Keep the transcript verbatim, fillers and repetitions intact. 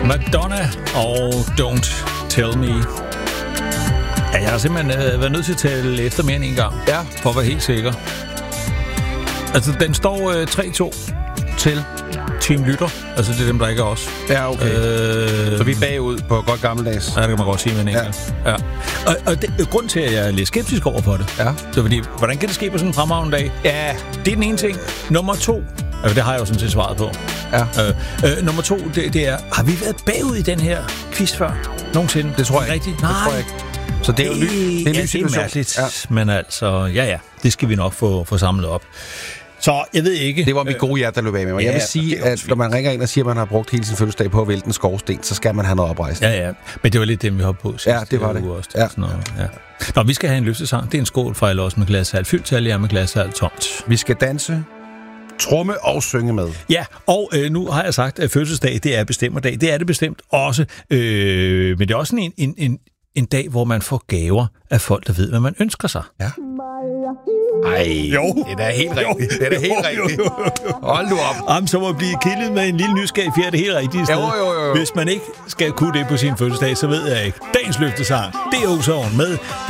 Madonna og Don't Tell Me. Ja, jeg har simpelthen øh, været nødt til at tale efter mere end en gang. Ja. For at være helt sikker. Altså, den står øh, tre to til Team Lytter. Altså, det er dem, der ikke er os. Ja, okay. Øh, så vi er bagud på godt gammeldags. Ja, det kan man godt sige med en enkelt. Ja. Ja. Og, og det, grund til, at jeg er lidt skeptisk over for det, ja. det er fordi, hvordan kan det ske på sådan en fremragende dag? Ja. Det er den ene ting. Nummer to, altså, det har jeg jo sådan set svaret på. Ja. Øh, øh, nummer to, det, det er, har vi været bagud i den her quiz før? Nogensinde? Det tror jeg ikke. Nej. Det tror jeg ikke. Så det er jo ny, det er en ja, ny situation. Det er mærkeligt, ja. Men altså, ja ja, det skal vi nok få, få samlet op. Så jeg ved ikke... Det var mit gode hjerte, der løb af med mig. Ja, jeg vil sige, at når man ringer ind og siger, at man har brugt hele sin fødselsdag på at vælte en skovsten, så skal man have noget oprejsning. Ja, ja. Men det var lidt dem, vi hoppede på sidst. Ja, det var det. Også, ja. Sådan noget. Ja. Nå, vi skal have en løftesang. Det er en skål fra også med glashalt. Fyldt til alle med glashalt tomt. Vi skal danse, tromme og synge med. Ja, og øh, nu har jeg sagt, at fødselsdag, det er bestemmerdag. Det er det bestemt også. Øh, men det er også en, en, en, en dag, hvor man får gaver af folk, der ved, hvad man ønsker sig. Ja. Ej, jo. Det er da helt rigtigt. Det er da helt rigtigt. Hold nu op. Jamen, så må blive kildet med en lille nysgerrig fjerde, det helt rigtige sted. Jo, jo, jo. Hvis man ikke skal kunne det på sin fødselsdag, så ved jeg ikke. Dagens løftesang, det er Ozone med